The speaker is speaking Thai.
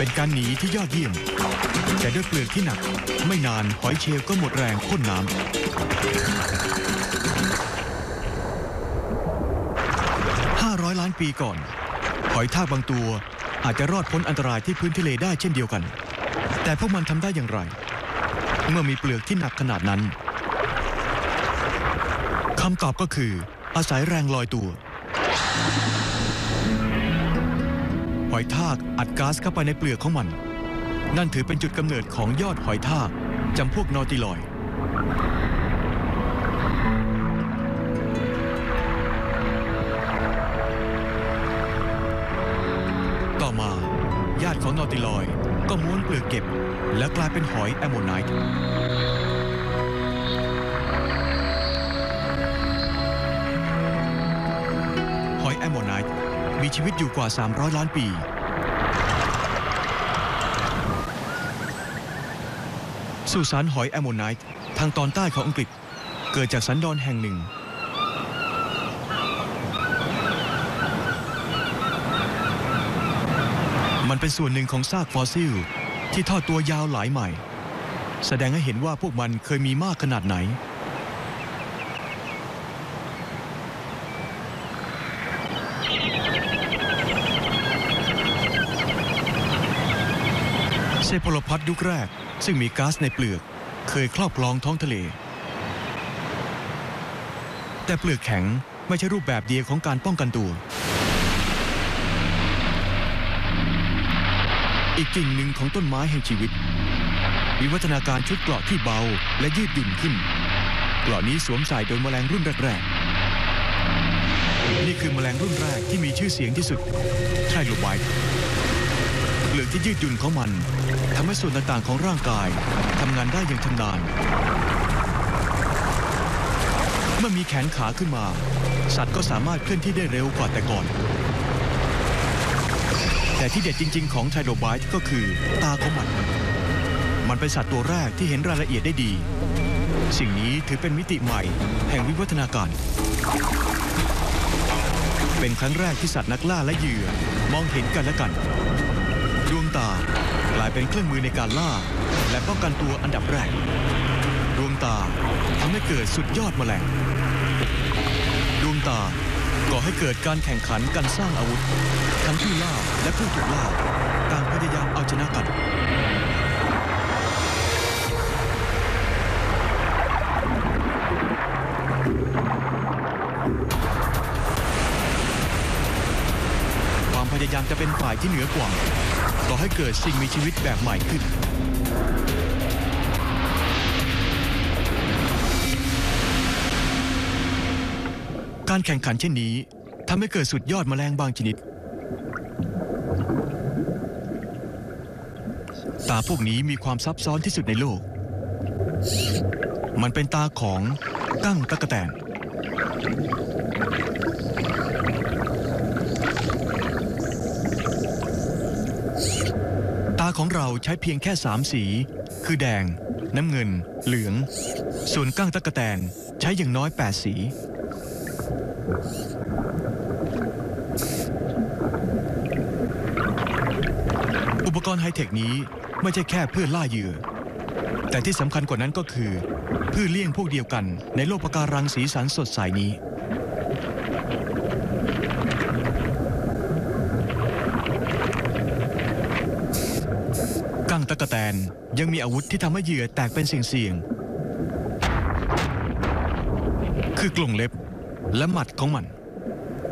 เป็นการหนีที่ยอดเยี่ยมแต่ด้วยเปลือกที่หนักไม่นานหอยเชลล์ก็หมดแรงพ่นน้ำ500 ล้านปีก่อนหอยทากบางตัวอาจจะรอดพ้นอันตรายที่พื้นทะเลได้เช่นเดียวกันแต่พวกมันทำได้อย่างไรเมื่อมีเปลือกที่หนักขนาดนั้นคำตอบก็คืออาศัยแรงลอยตัวหอยทากอัดก๊าซเข้าไปในเปลือกของมันนั่นถือเป็นจุดกำเนิดของยอดหอยทากจำพวกนอติลอยด์ต่อมาญาติของนอติลอยด์ก็ม้วนเปลือกเก็บและกลายเป็นหอยแอมโมไนต์หอยแอมโมไนต์มีชีวิตอยู่กว่า300 ล้านปีสุสานหอยแอมโมไนต์ทางตอนใต้ของอังกฤษเกิดจากสันดอนแห่งหนึ่งมันเป็นส่วนหนึ่งของซากฟอสซิลที่ทอดตัวยาวหลายไมล์แสดงให้เห็นว่าพวกมันเคยมีมากขนาดไหนเซโพโลพอดยุคแรกซึ่งมีก๊าซในเปลือกเคยครอบครองท้องทะเลแต่เปลือกแข็งไม่ใช่รูปแบบเดียวของการป้องกันตัวอีกกิ่งหนึ่งของต้นไม้แห่งชีวิตวิวัฒนาการชุดเกราะที่เบาและยืดหยุ่นขึ้นเกราะนี้สวมใส่โดยแมลงรุ่นแรกๆนี่คือแมลงรุ่นแรกที่มีชื่อเสียงที่สุดไทรโลไบต์เปลือกที่ยืดหยุ่นของมันทำให้ส่วนต่างๆของร่างกายทำงานได้อย่างชำนาญเมื่อมีแขนขาขึ้นมาสัตว์ก็สามารถเคลื่อนที่ได้เร็วกว่าแต่ก่อนแต่ที่เด็ดจริงๆของไทรโลไบต์ก็คือตาของมันเป็นสัตว์ตัวแรกที่เห็นรายละเอียดได้ดีสิ่งนี้ถือเป็นมิติใหม่แห่งวิวัฒนาการเป็นครั้งแรกที่สัตว์นักล่าและเหยื่อมองเห็นกันและกันดวงตากลายเป็นเครื่องมือในการล่าและป้องกันตัวอันดับแรกดวงตาทำให้เกิดสุดยอดแมลงดวงตาก่อให้เกิดการแข่งขันกันสร้างอาวุธทั้งผู้ล่าและผู้ถูกล่าต่างพยายามเอาชนะกันความพยายามจะเป็นฝ่ายที่เหนือกว่าก่อให้เกิดสิ่งมีชีวิตแบบใหม่ขึ้นการแข่งขันเช่นนี้ทำให้เกิดสุดยอดแมลงบางชนิดตาพวกนี้มีความซับซ้อนที่สุดในโลกมันเป็นตาของกั้งตั๊กแตนตาของเราใช้เพียงแค่3สีคือแดงน้ำเงินเหลืองส่วนกั้งตั๊กแตนใช้อย่างน้อย8สีอุปกรณ์ไฮเทคนี้ไม่ใช่แค่เพื่อล่าเหยื่อแต่ที่สำคัญกว่านั้นก็คือเพื่อเลี่ยงพวกเดียวกันในโลกปะการังสีสันสดใสนี้กั้งตั๊กแตนยังมีอาวุธที่ทำให้เหยื่อแตกเป็นเสี่ยงๆคือกรงเล็บและหมัดของมัน